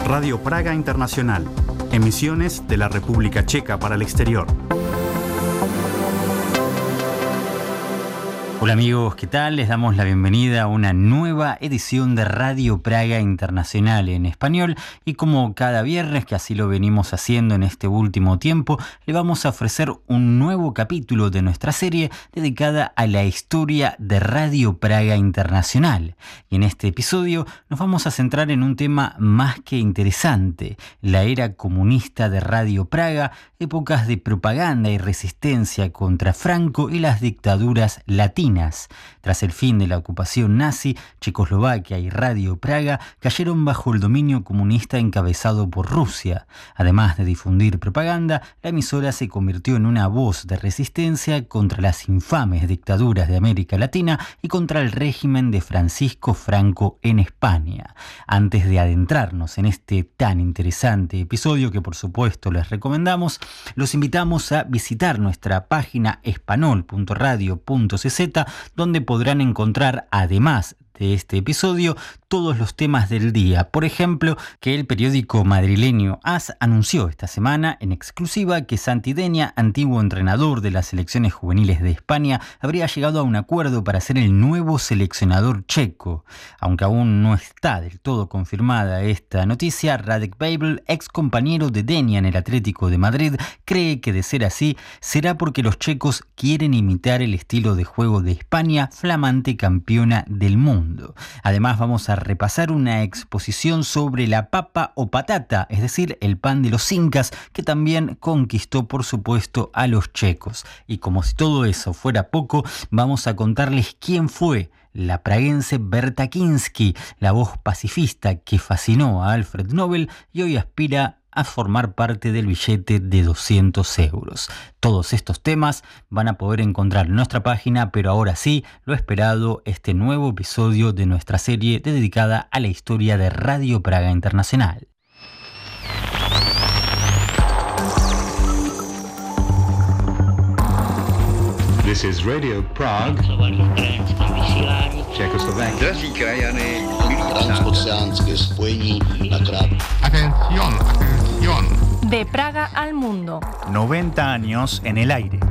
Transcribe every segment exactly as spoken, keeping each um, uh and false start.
Radio Praga Internacional, emisiones de la República Checa para el exterior. Hola amigos, ¿qué tal? Les damos la bienvenida a una nueva edición de Radio Praga Internacional en español y como cada viernes, que así lo venimos haciendo en este último tiempo, le vamos a ofrecer un nuevo capítulo de nuestra serie dedicada a la historia de Radio Praga Internacional. Y en este episodio nos vamos a centrar en un tema más que interesante, la era comunista de Radio Praga, épocas de propaganda y resistencia contra Franco y las dictaduras latinas. Tras el fin de la ocupación nazi, Checoslovaquia y Radio Praga cayeron bajo el dominio comunista encabezado por Rusia. Además de difundir propaganda, la emisora se convirtió en una voz de resistencia contra las infames dictaduras de América Latina y contra el régimen de Francisco Franco en España. Antes de adentrarnos en este tan interesante episodio, que por supuesto les recomendamos, los invitamos a visitar nuestra página espanol punto radio punto c z, donde podrán encontrar, además de este episodio, todos los temas del día. Por ejemplo, que el periódico madrileño AS anunció esta semana en exclusiva que Santi Denia, antiguo entrenador de las selecciones juveniles de España, habría llegado a un acuerdo para ser el nuevo seleccionador checo. Aunque aún no está del todo confirmada esta noticia, Radek Babel, ex compañero de Denia en el Atlético de Madrid, cree que de ser así, será porque los checos quieren imitar el estilo de juego de España, flamante campeona del mundo. Además, vamos a repasar una exposición sobre la papa o patata, es decir, el pan de los incas, que también conquistó, por supuesto, a los checos. Y como si todo eso fuera poco, vamos a contarles quién fue la praguense Berta Kinsky, la voz pacifista que fascinó a Alfred Nobel y hoy aspira a formar parte del billete de doscientos euros. Todos estos temas van a poder encontrar en nuestra página, pero ahora sí, lo esperado, este nuevo episodio de nuestra serie dedicada a la historia de Radio Praga Internacional. This is Radio Prague, Czechoslovakia. Drazí krajany, transoceánské spojení na krát. Atención, atención. De Praga al mundo. noventa años en el aire.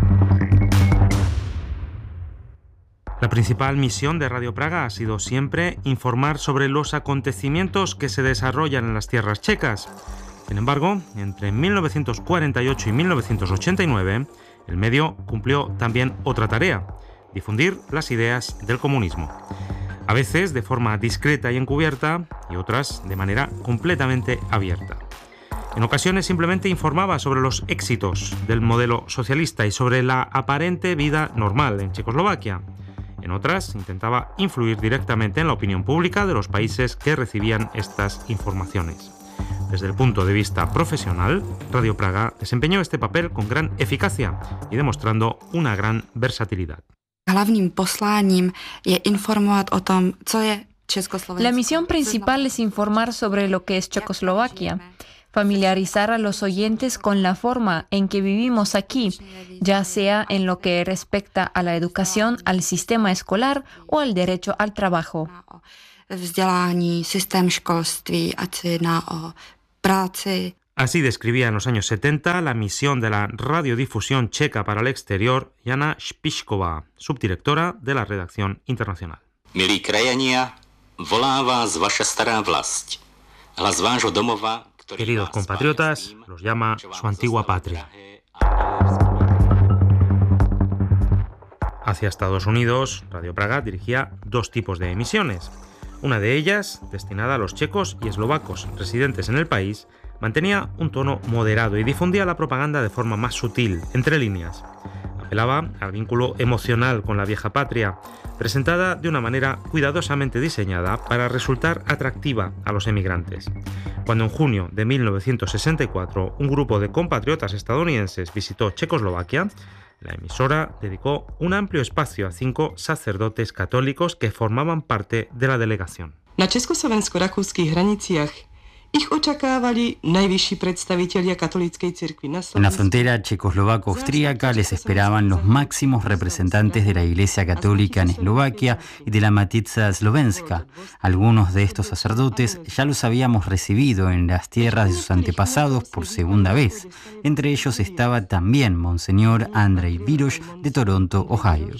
La principal misión de Radio Praga ha sido siempre informar sobre los acontecimientos que se desarrollan en las tierras checas. Sin embargo, entre mil novecientos cuarenta y ocho y mil novecientos ochenta y nueve, el medio cumplió también otra tarea: difundir las ideas del comunismo. A veces de forma discreta y encubierta, y otras de manera completamente abierta. En ocasiones simplemente informaba sobre los éxitos del modelo socialista y sobre la aparente vida normal en Checoslovaquia. En otras intentaba influir directamente en la opinión pública de los países que recibían estas informaciones. Desde el punto de vista profesional, Radio Praga desempeñó este papel con gran eficacia y demostrando una gran versatilidad. La misión principal es informar sobre lo que es Checoslovaquia, familiarizar a los oyentes con la forma en que vivimos aquí, ya sea en lo que respecta a la educación, al sistema escolar o al derecho al trabajo. Así describía en los años setenta la misión de la radiodifusión checa para el exterior Jana Špičková, subdirectora de la redacción internacional. Milí krajania, volá vás vaša stará vlast. Hlas vášho domova, ktorý Queridos compatriotas, los llama su antigua patria. Hacia Estados Unidos, Radio Praga dirigía dos tipos de emisiones. Una de ellas, destinada a los checos y eslovacos residentes en el país, mantenía un tono moderado y difundía la propaganda de forma más sutil, entre líneas. Apelaba al vínculo emocional con la vieja patria, presentada de una manera cuidadosamente diseñada para resultar atractiva a los emigrantes. Cuando en junio de mil novecientos sesenta y cuatro un grupo de compatriotas estadounidenses visitó Checoslovaquia, la emisora dedicó un amplio espacio a cinco sacerdotes católicos que formaban parte de la delegación. Na československo-rakúskych hraniciach En la frontera checoslovaco-austríaca les esperaban los máximos representantes de la Iglesia Católica en Eslovaquia y de la Matica Slovenska. Algunos de estos sacerdotes ya los habíamos recibido en las tierras de sus antepasados por segunda vez. Entre ellos estaba también Monseñor Andrej Biroš de Toronto, Ohio.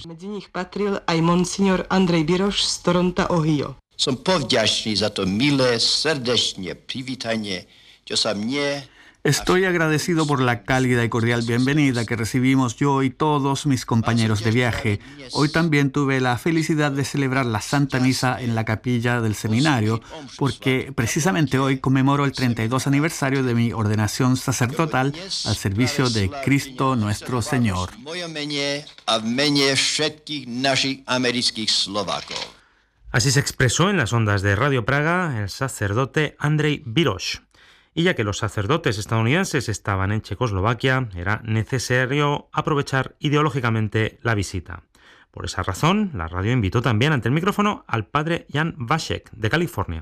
Som povďačný za to milé, srdečné privítanie, čo sa mne... Estoy agradecido por la cálida y cordial bienvenida que recibimos yo y todos mis compañeros de viaje. Hoy también tuve la felicidad de celebrar la Santa Misa en la capilla del seminario, porque precisamente hoy conmemoro el treinta y dos aniversario de mi ordenación sacerdotal al servicio de Cristo nuestro Señor. Así se expresó en las ondas de Radio Praga el sacerdote Andrej Biroš. Y ya que los sacerdotes estadounidenses estaban en Checoslovaquia, era necesario aprovechar ideológicamente la visita. Por esa razón, la radio invitó también ante el micrófono al padre Jan Vašek, de California.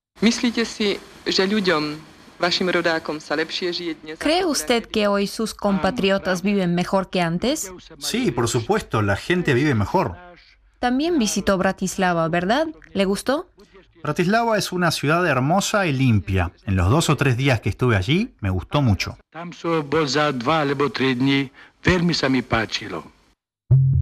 ¿Cree usted que hoy sus compatriotas viven mejor que antes? Sí, por supuesto, la gente vive mejor. También visitó Bratislava, ¿verdad? ¿Le gustó? Bratislava es una ciudad hermosa y limpia. En los dos o tres días que estuve allí, me gustó mucho.